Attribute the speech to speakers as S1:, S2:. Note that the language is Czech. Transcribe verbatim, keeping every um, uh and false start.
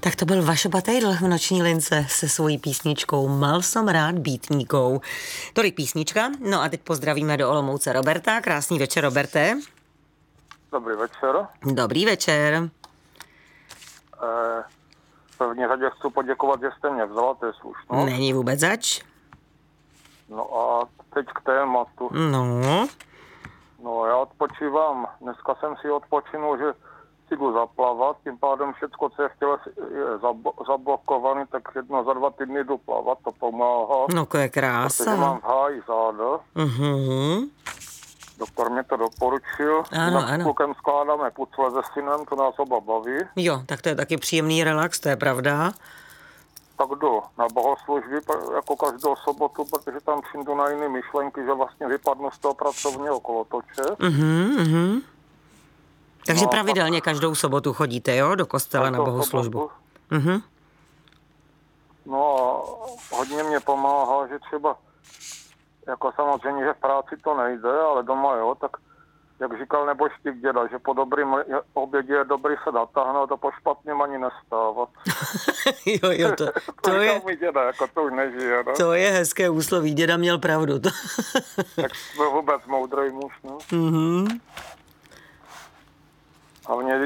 S1: Tak to byl Vašo Patejdl v Noční lince se svojí písničkou Mal som rád býtníkou. Tolik písnička. No a teď pozdravíme do Olomouce Roberta. Krásný večer, Roberte.
S2: Dobrý večer.
S1: Dobrý večer.
S2: Eh, v první řadě chci poděkovat, že jste mě vzala, to je slušno.
S1: Není vůbec zač.
S2: No a teď k tématu.
S1: No.
S2: No já odpočívám, dneska jsem si odpočinul, že si jdu zaplavat, tím pádem všecko, co je v těle, je zab- zablokovaný, tak jedno za dva týdny jdu plavat, to pomáhá.
S1: No to je krása.
S2: Protože mám v háji záda.
S1: Mhm.
S2: Doktor mě to doporučil.
S1: Ano,
S2: S
S1: ano.
S2: klukem skládáme pucle se synem, to nás oba baví.
S1: Jo, tak to je taky příjemný relax, to je pravda.
S2: Tak jdu na bohoslužby jako každou sobotu, protože tam přijdu na jiné myšlenky, že vlastně vypadnu z toho pracovního kolotoče.
S1: Mhm, mhm. Takže
S2: No,
S1: pravidelně každou sobotu chodíte, jo, do kostela na
S2: Každou
S1: bohoslužbu.
S2: sobotu.
S1: Mhm.
S2: No a hodně mě pomáhá, že třeba, jako samozřejmě, že v práci to nejde, ale doma jo, tak jak říkal nebožtík děda, že po dobrým obědě je dobrý se natáhnout a po špatným ani nestávat.
S1: jo, jo, to,
S2: to,
S1: to je...
S2: říkal mi děda, jako to už nežije, ne?
S1: To je hezké úsloví, děda měl pravdu.
S2: Tak byl vůbec moudrý muž, no.
S1: Mhm.
S2: A mě